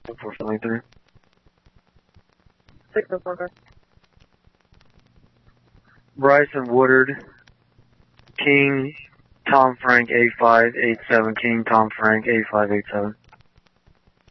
473. 604. Bryson Woodard, King, Tom Frank 8587, King, Tom Frank 8587.